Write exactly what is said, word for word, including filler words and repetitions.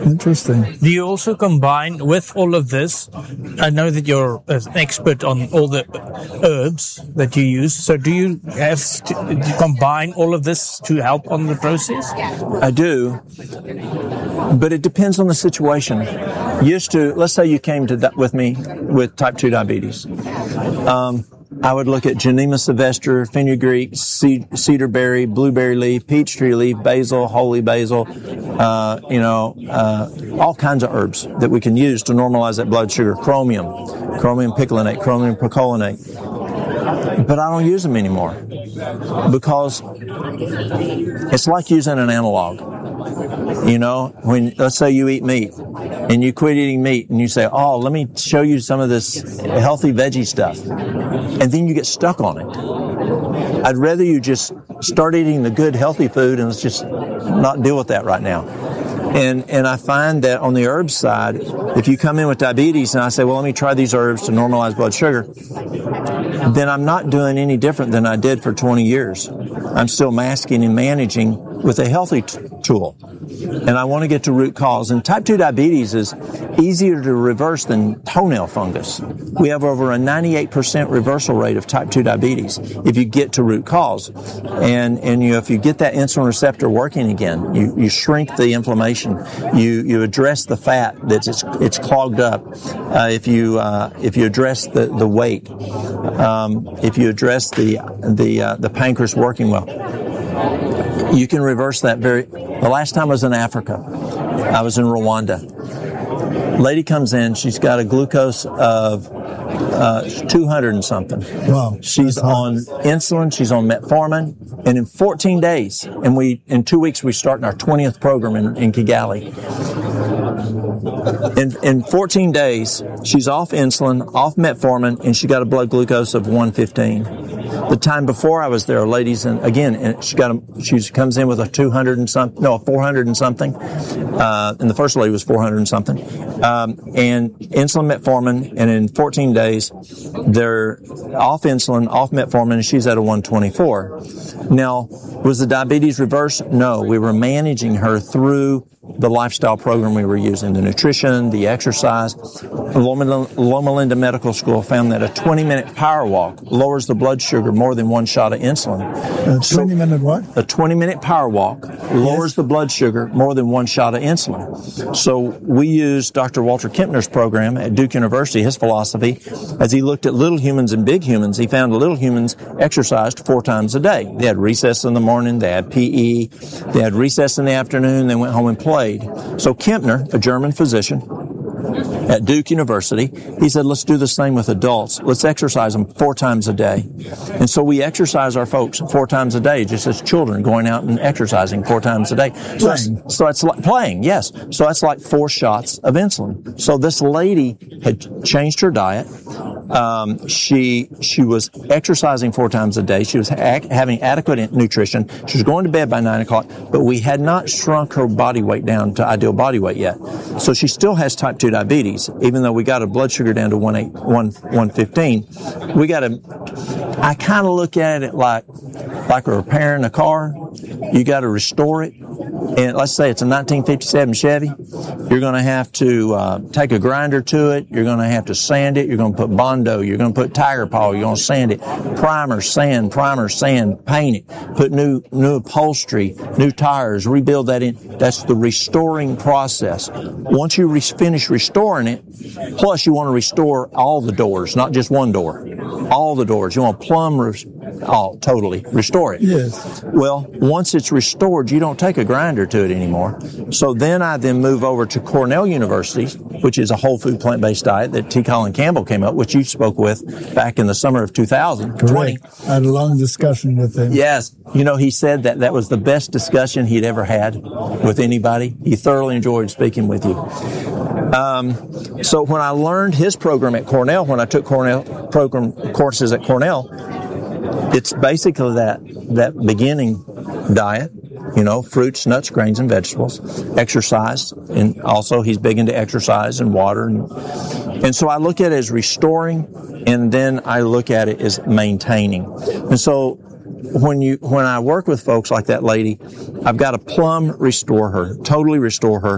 Interesting. Do you also combine with all of this? I know that you're an expert on all the herbs that you use. So do you have to combine all of this to help on the process? I do, but it depends on the situation. Used to, let's say you came to with me with type two diabetes. Um, I would look at Gymnema sylvestre, fenugreek, cedarberry, blueberry leaf, peachtree leaf, basil, holy basil, uh, you know, uh, all kinds of herbs that we can use to normalize that blood sugar. Chromium, chromium picolinate, chromium picolinate. But I don't use them anymore because it's like using an analog. You know, when, let's say you eat meat and you quit eating meat and you say, oh, let me show you some of this healthy veggie stuff. And then you get stuck on it. I'd rather you just start eating the good, healthy food and let's just not deal with that right now. And, and I find that on the herbs side, if you come in with diabetes and I say, well, let me try these herbs to normalize blood sugar, then I'm not doing any different than I did for twenty years. I'm still masking and managing with a healthy t- tool. And I want to get to root cause. And type two diabetes is easier to reverse than toenail fungus. We have over a ninety-eight percent reversal rate of type two diabetes if you get to root cause. And, and you know, if you get that insulin receptor working again, you, you shrink the inflammation, you, you address the fat that's it's, it's clogged up, uh, if you, uh, if you address the, the weight, um, if you address the, the, uh, the pancreas working well, you can reverse that very. The last time I was in Africa, I was in Rwanda. Lady comes in, she's got a glucose of uh, two hundred and something. Wow. She's on insulin, she's on metformin, and in fourteen days, and we in two weeks we start our twentieth program in, in Kigali. In, in fourteen days, she's off insulin, off metformin, and she got a blood glucose of one fifteen. The time before I was there, ladies, and again, and she got a, she comes in with a two hundred and something, no, four hundred and something, uh, and the first lady was four hundred and something, um, and insulin, metformin, and in fourteen days, they're off insulin, off metformin, and she's at a one twenty-four. Now, was the diabetes reversed? No, we were managing her through the lifestyle program we were using, the nutrition, the exercise. Loma, Loma Linda Medical School found that a twenty-minute power walk lowers the blood sugar more than one shot of insulin. A twenty-minute what? A twenty-minute power walk lowers yes. the blood sugar more than one shot of insulin. So we used Doctor Walter Kempner's program at Duke University, his philosophy, as he looked at little humans and big humans. He found little humans exercised four times a day. They had recess in the morning, they had P E, they had recess in the afternoon, they went home and played. So Kempner, a German physician at Duke University, he said, let's do the same with adults. Let's exercise them four times a day. And so we exercise our folks four times a day, just as children going out and exercising four times a day. So playing. So it's like playing, yes. So that's like four shots of insulin. So this lady had changed her diet. Um, she, she was exercising four times a day. She was ha- having adequate nutrition. She was going to bed by nine o'clock, but we had not shrunk her body weight down to ideal body weight yet. So she still has type two diabetes, even though we got her blood sugar down to one eight, one, one fifteen. We got to, I kind of look at it like, like repairing a car. You got to restore it. And let's say it's a nineteen fifty-seven Chevy. You're going to have to uh, take a grinder to it. You're going to have to sand it. You're going to put Bondo. You're going to put Tiger Paw. You're going to sand it. Primer, sand, primer, sand, paint it. Put new new upholstery, new tires, rebuild that in. That's the restoring process. Once you re- finish restoring it, plus you want to restore all the doors, not just one door. All the doors. You want to plumb, re- all, totally restore it. Yes. Well, once it's restored, you don't take a grinder to it anymore. So then I then move over to Cornell University, which is a whole food plant-based diet that T. Colin Campbell came up, which you spoke with back in the summer of two thousand twenty. Correct. I had a long discussion with him. Yes. You know, he said that that was the best discussion he'd ever had with anybody. He thoroughly enjoyed speaking with you. Um, so when I learned his program at Cornell, when I took Cornell program courses at Cornell, it's basically that, that beginning diet. You know, fruits, nuts, grains, and vegetables. Exercise, and also he's big into exercise and water. And, and so I look at it as restoring, and then I look at it as maintaining. And so when you when I work with folks like that lady, I've got to plumb restore her, totally restore her.